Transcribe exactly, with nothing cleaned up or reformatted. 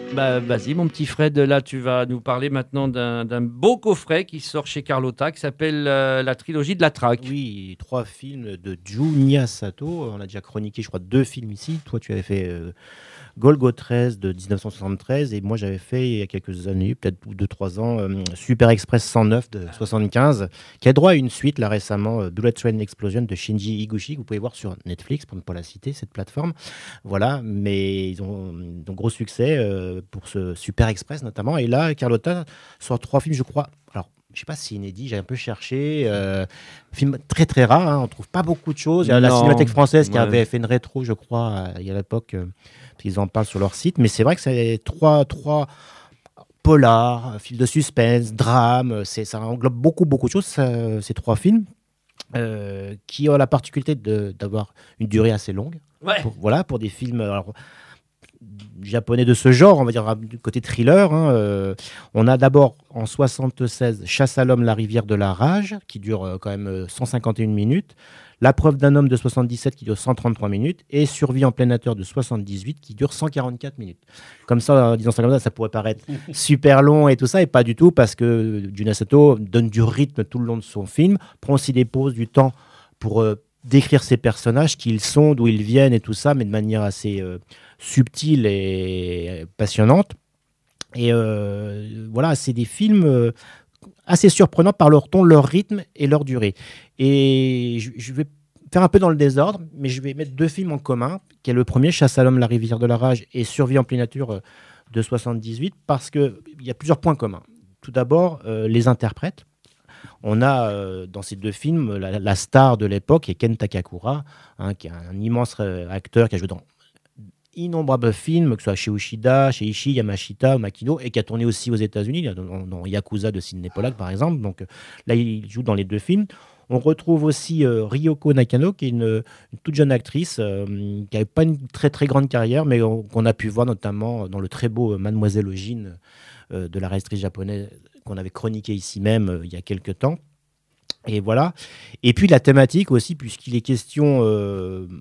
Bah, vas-y, mon petit Fred, là, tu vas nous parler maintenant d'un d'un beau coffret qui sort chez Carlotta, qui s'appelle euh, la trilogie de la Traque. Oui, trois films de Junya Sato. On a déjà chroniqué, je crois, deux films ici. Toi, tu avais fait euh, Golgo treize de dix-neuf cent soixante-treize et moi, j'avais fait il y a quelques années, peut-être deux trois ans, euh, Super Express cent neuf de soixante-quinze, qui a droit à une suite là récemment, euh, Bullet Train Explosion de Shinji Higuchi, que vous pouvez voir sur Netflix, pour ne pas la citer, cette plateforme. Voilà, mais ils ont un gros succès euh, pour ce Super Express notamment. Et là, Carlotta sort trois films, je crois. Alors, je sais pas si c'est inédit, j'ai un peu cherché. Euh, film très très rare, hein, on trouve pas beaucoup de choses. Il y a la Non, Cinémathèque française qui ouais. avait fait une rétro, je crois, euh, il y a l'époque, euh, ils en parlent sur leur site. Mais c'est vrai que c'est trois, trois polars, films de suspense, drame. C'est, ça englobe beaucoup beaucoup de choses, ça, ces trois films. Euh, qui ont la particularité de, d'avoir une durée assez longue. Ouais. Pour, voilà, pour des films alors, japonais de ce genre, on va dire du côté thriller. Hein, euh, on a d'abord en soixante-seize Chasse à l'homme, la rivière de la rage, qui dure euh, quand même euh, cent cinquante et une minutes. La preuve d'un homme de soixante-dix-sept qui dure cent trente-trois minutes. Et Survie en pleine nature de soixante-dix-huit qui dure cent quarante-quatre minutes. Comme ça, en disant ça comme ça, ça pourrait paraître super long et tout ça, et pas du tout, parce que Junya Sato donne du rythme tout le long de son film, prend aussi des pauses, du temps pour euh, décrire ses personnages, qui ils sont, d'où ils viennent et tout ça, mais de manière assez euh, subtile et passionnante. Et euh, voilà, c'est des films euh, assez surprenants par leur ton, leur rythme et leur durée. Et je, je vais faire un peu dans le désordre, mais je vais mettre deux films en commun, qui est le premier, Chasse à l'homme, la rivière de la rage, et Survie en pleine nature euh, de soixante-dix-huit, parce qu'il y a plusieurs points communs. Tout d'abord, euh, les interprètes. On a euh, dans ces deux films la, la star de l'époque, qui est Ken Takakura, hein, qui est un immense euh, acteur qui a joué dans innombrables films, que ce soit chez Ushida, chez Ishii, Yamashita, Makino, et qui a tourné aussi aux États-Unis, dans, dans Yakuza de Sidney Pollack, par exemple. Donc euh, là, il joue dans les deux films. On retrouve aussi euh, Ryoko Nakano, qui est une, une toute jeune actrice, euh, qui n'avait pas une très très grande carrière, mais on- qu'on a pu voir notamment dans le très beau euh, Mademoiselle Ojin euh, de la réalisatrice japonaise qu'on avait chroniqué ici même euh, il y a quelques temps. Et voilà. Et puis la thématique aussi, puisqu'il est question euh,